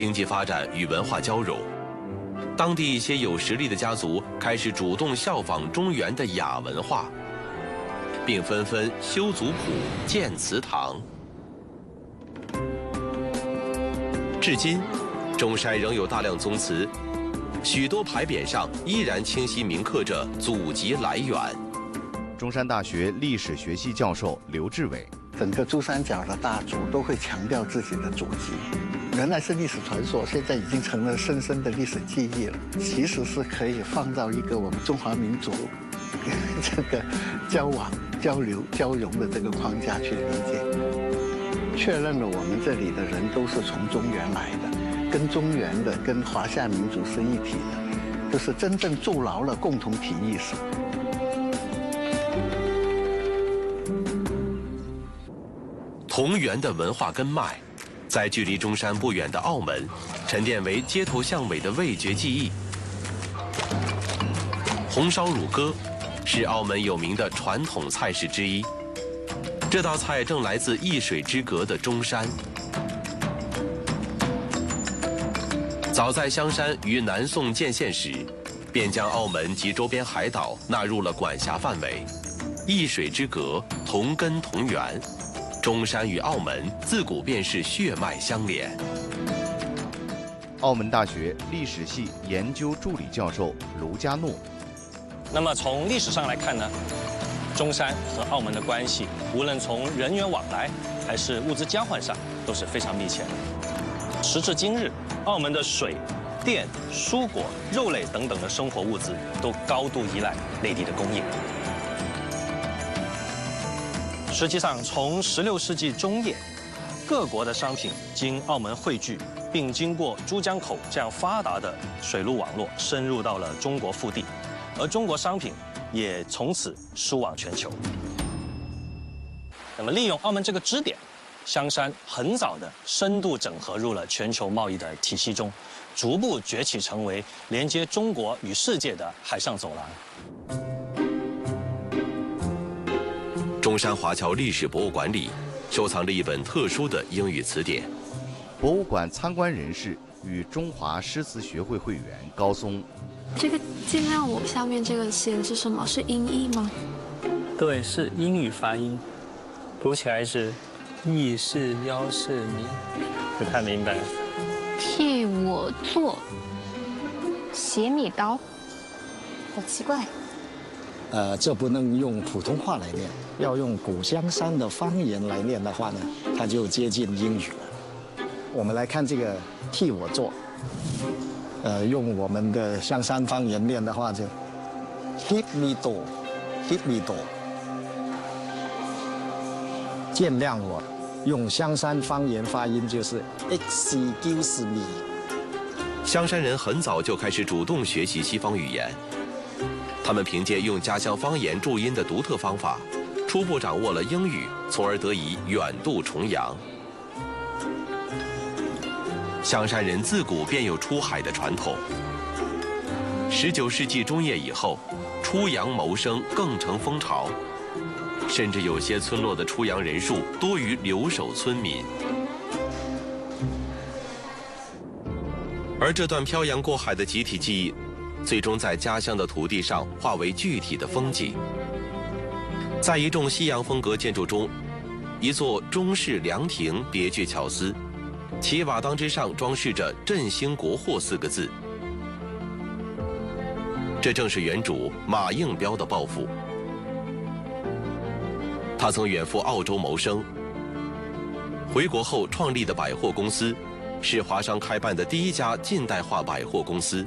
经济发展与文化交融。当地一些有实力的家族开始主动效仿中原的雅文化，并纷纷修族谱、建祠堂。至今，中山仍有大量宗祠，许多牌匾上依然清晰铭刻着祖籍来源。 中山大学历史学系教授刘志伟， 整个珠三角的大族都会强调自己的祖籍，原来是历史传说，现在已经成了深深的历史记忆了。其实是可以放到一个我们中华民族这个交往、交流、交融的这个框架去理解，确认了我们这里的人都是从中原来的，跟中原的、跟华夏民族是一体的，就是真正筑牢了共同体意识。 同源的文化根脉，在距离中山不远的澳门，沉淀为街头巷尾的味觉记忆。红烧乳鸽是澳门有名的传统菜式之一，这道菜正来自一水之隔的中山。早在香山于南宋建县时，便将澳门及周边海岛纳入了管辖范围。一水之隔，同根同源。中山与澳门自古便是血脉相连。 澳门大学历史系研究助理教授卢家诺， 那么从历史上来看呢，中山和澳门的关系，无论从人员往来还是物资交换上，都是非常密切的。时至今日，澳门的水、电、蔬果、肉类等等的生活物资都高度依赖内地的供应。实际上，从16世纪中叶，各国的商品经澳门汇聚，并经过珠江口这样发达的水路网络，深入到了中国腹地，而中国商品也从此输往全球。那么，利用澳门这个支点，香山很早的深度整合入了全球贸易的体系中，逐步崛起成为连接中国与世界的海上走廊。 中山华侨历史博物馆里收藏着一本特殊的英语词典。 博物馆参观人士与中华诗词学会会员高松， 这个尽量我下面这个写的是什么？是音译吗？ 对，是英语发音，读起来是意是邀是你，不太明白。 替我做洗米刀，好奇怪。 这不能用普通话来念，要用古香山的方言来念的话呢，它就接近英语了。我们来看这个替我做，用我们的香山方言念的话就 hit me do，hit me do。见谅我，用香山方言发音就是 excuse me。 香山人很早就开始主动学习西方语言。他们凭借用家乡方言注音的独特方法，初步掌握了英语，从而得以远渡重洋。香山人自古便有出海的传统。19世纪中叶以后，出洋谋生更成风潮，甚至有些村落的出洋人数多于留守村民。而这段漂洋过海的集体记忆，最终在家乡的土地上化为具体的风景。在一众西洋风格建筑中，一座中式凉亭别具巧思，其瓦当之上装饰着“振兴国货”4个字。这正是原主马应彪的抱负。他曾远赴澳洲谋生，回国后创立的百货公司，是华商开办的第一家近代化百货公司。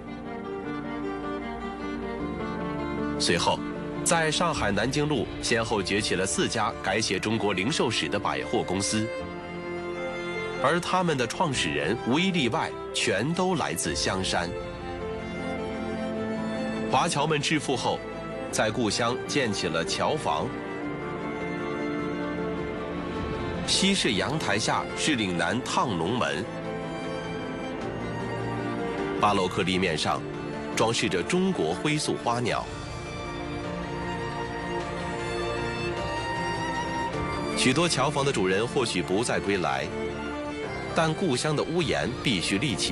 随后，在上海南京路先后崛起了4家改写中国零售史的百货公司，而他们的创始人无一例外全都来自香山。华侨们致富后，在故乡建起了侨房。西式阳台下是岭南烫龙门，巴洛克立面上装饰着中国灰塑花鸟。许多侨房的主人或许不再归来， 但故乡的屋檐必须立起。